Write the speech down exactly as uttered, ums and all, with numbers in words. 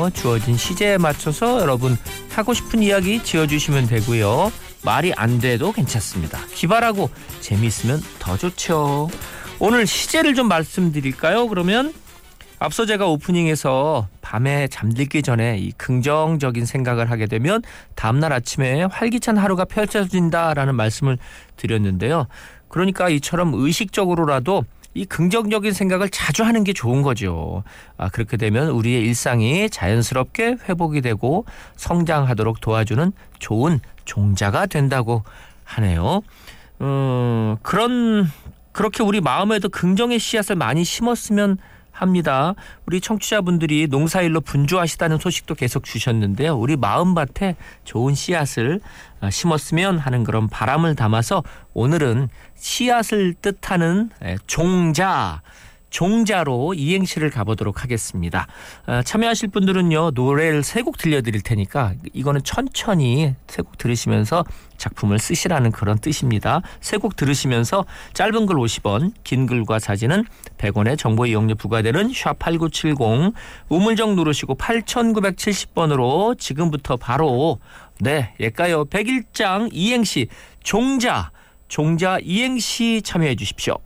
있는데요. 주어진 시제에 맞춰서 여러분 하고 싶은 이야기 지어주시면 되고요. 말이 안 돼도 괜찮습니다. 기발하고 재미있으면 더 좋죠. 오늘 시제를 좀 말씀드릴까요? 그러면 앞서 제가 오프닝에서 밤에 잠들기 전에 이 긍정적인 생각을 하게 되면 다음날 아침에 활기찬 하루가 펼쳐진다라는 말씀을 드렸는데요. 그러니까 이처럼 의식적으로라도 이 긍정적인 생각을 자주 하는 게 좋은 거죠. 아, 그렇게 되면 우리의 일상이 자연스럽게 회복이 되고 성장하도록 도와주는 좋은 종자가 된다고 하네요. 음, 그런 그렇게 우리 마음에도 긍정의 씨앗을 많이 심었으면 합니다. 우리 청취자분들이 농사일로 분주하시다는 소식도 계속 주셨는데요. 우리 마음밭에 좋은 씨앗을 심었으면 하는 그런 바람을 담아서 오늘은 씨앗을 뜻하는 종자, 종자로 이행시를 가보도록 하겠습니다. 참여하실 분들은요. 노래를 세 곡 들려드릴 테니까 이거는 천천히 세 곡 들으시면서 작품을 쓰시라는 그런 뜻입니다. 세 곡 들으시면서 짧은 글 오십 원, 긴 글과 사진은 백 원의 정보 이용료 부과되는 샵 팔구칠공 우물정 누르시고 팔천구백칠십 번으로 지금부터 바로 네 예가요 백일 장 이행시 종자 종자 이행시 참여해 주십시오.